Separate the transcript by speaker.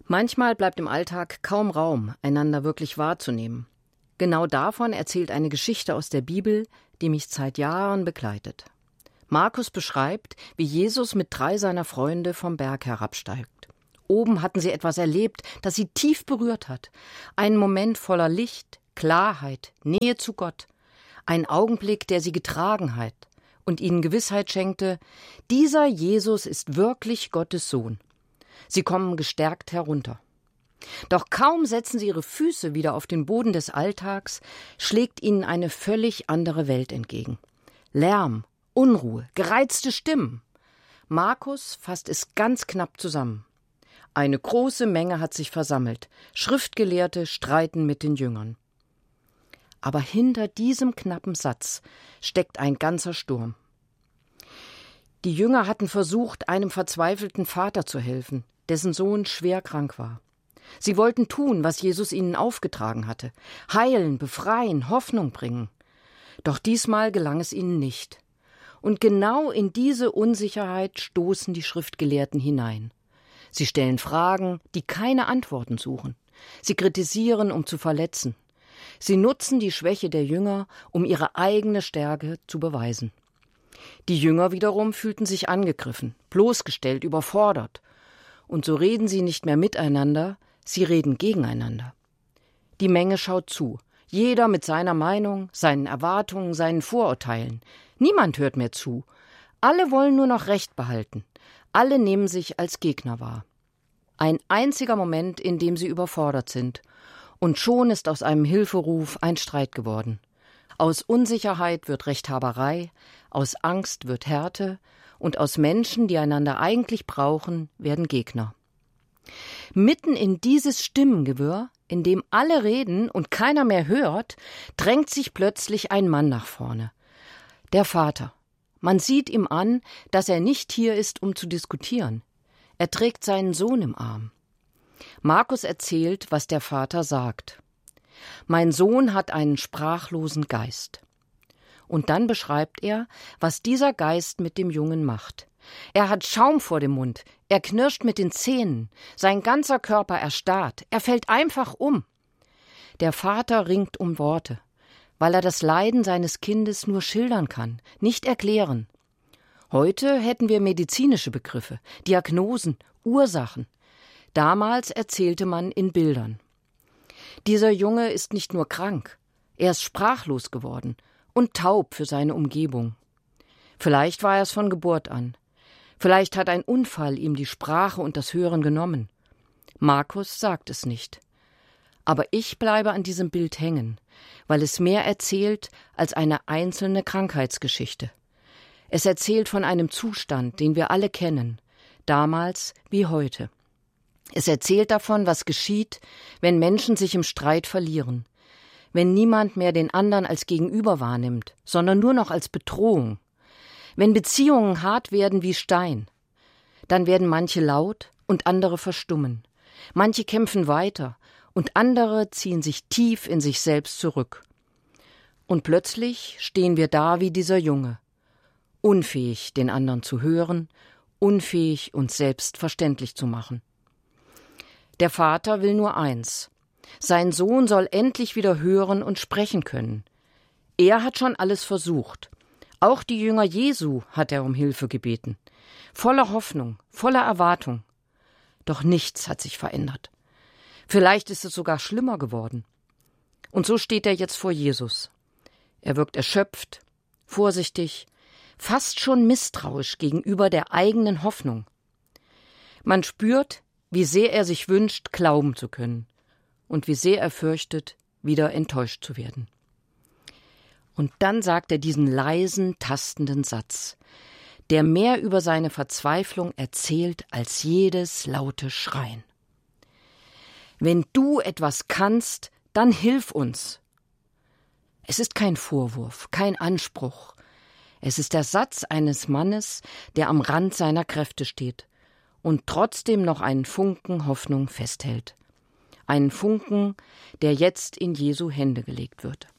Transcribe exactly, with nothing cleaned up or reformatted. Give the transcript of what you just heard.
Speaker 1: Manchmal bleibt im Alltag kaum Raum, einander wirklich wahrzunehmen. Genau davon erzählt eine Geschichte aus der Bibel, die mich seit Jahren begleitet. Markus beschreibt, wie Jesus mit drei seiner Freunde vom Berg herabsteigt. Oben hatten sie etwas erlebt, das sie tief berührt hat. Einen Moment voller Licht, Klarheit, Nähe zu Gott. Ein Augenblick, der sie getragen hat und ihnen Gewissheit schenkte, dieser Jesus ist wirklich Gottes Sohn. Sie kommen gestärkt herunter. Doch kaum setzen sie ihre Füße wieder auf den Boden des Alltags, schlägt ihnen eine völlig andere Welt entgegen. Lärm, Unruhe, gereizte Stimmen. Markus fasst es ganz knapp zusammen. Eine große Menge hat sich versammelt. Schriftgelehrte streiten mit den Jüngern. Aber hinter diesem knappen Satz steckt ein ganzer Sturm. Die Jünger hatten versucht, einem verzweifelten Vater zu helfen, dessen Sohn schwer krank war. Sie wollten tun, was Jesus ihnen aufgetragen hatte: heilen, befreien, Hoffnung bringen. Doch diesmal gelang es ihnen nicht. Und genau in diese Unsicherheit stoßen die Schriftgelehrten hinein. Sie stellen Fragen, die keine Antworten suchen. Sie kritisieren, um zu verletzen. Sie nutzen die Schwäche der Jünger, um ihre eigene Stärke zu beweisen. Die Jünger wiederum fühlten sich angegriffen, bloßgestellt, überfordert. Und so reden sie nicht mehr miteinander, sie reden gegeneinander. Die Menge schaut zu, jeder mit seiner Meinung, seinen Erwartungen, seinen Vorurteilen. Niemand hört mehr zu. Alle wollen nur noch Recht behalten. Alle nehmen sich als Gegner wahr. Ein einziger Moment, in dem sie überfordert sind. Und schon ist aus einem Hilferuf ein Streit geworden. Aus Unsicherheit wird Rechthaberei, aus Angst wird Härte und aus Menschen, die einander eigentlich brauchen, werden Gegner. Mitten in dieses Stimmengewirr, in dem alle reden und keiner mehr hört, drängt sich plötzlich ein Mann nach vorne. Der Vater. Man sieht ihm an, dass er nicht hier ist, um zu diskutieren. Er trägt seinen Sohn im Arm. Markus erzählt, was der Vater sagt. Mein Sohn hat einen sprachlosen Geist. Und dann beschreibt er, was dieser Geist mit dem Jungen macht. Er hat Schaum vor dem Mund, er knirscht mit den Zähnen, sein ganzer Körper erstarrt, er fällt einfach um. Der Vater ringt um Worte, weil er das Leiden seines Kindes nur schildern kann, nicht erklären. Heute hätten wir medizinische Begriffe, Diagnosen, Ursachen. Damals erzählte man in Bildern. Dieser Junge ist nicht nur krank, er ist sprachlos geworden und taub für seine Umgebung. Vielleicht war er es von Geburt an. Vielleicht hat ein Unfall ihm die Sprache und das Hören genommen. Markus sagt es nicht. Aber ich bleibe an diesem Bild hängen, weil es mehr erzählt als eine einzelne Krankheitsgeschichte. Es erzählt von einem Zustand, den wir alle kennen, damals wie heute. Es erzählt davon, was geschieht, wenn Menschen sich im Streit verlieren, wenn niemand mehr den anderen als Gegenüber wahrnimmt, sondern nur noch als Bedrohung. Wenn Beziehungen hart werden wie Stein, dann werden manche laut und andere verstummen. Manche kämpfen weiter und andere ziehen sich tief in sich selbst zurück. Und plötzlich stehen wir da wie dieser Junge, unfähig, den anderen zu hören, unfähig, uns selbst verständlich zu machen. Der Vater will nur eins: Sein Sohn soll endlich wieder hören und sprechen können. Er hat schon alles versucht. Auch die Jünger Jesu hat er um Hilfe gebeten. Voller Hoffnung, voller Erwartung. Doch nichts hat sich verändert. Vielleicht ist es sogar schlimmer geworden. Und so steht er jetzt vor Jesus. Er wirkt erschöpft, vorsichtig, fast schon misstrauisch gegenüber der eigenen Hoffnung. Man spürt, wie sehr er sich wünscht, glauben zu können und wie sehr er fürchtet, wieder enttäuscht zu werden. Und dann sagt er diesen leisen, tastenden Satz, der mehr über seine Verzweiflung erzählt als jedes laute Schreien. Wenn du etwas kannst, dann hilf uns. Es ist kein Vorwurf, kein Anspruch. Es ist der Satz eines Mannes, der am Rand seiner Kräfte steht und trotzdem noch einen Funken Hoffnung festhält. Einen Funken, der jetzt in Jesu Hände gelegt wird.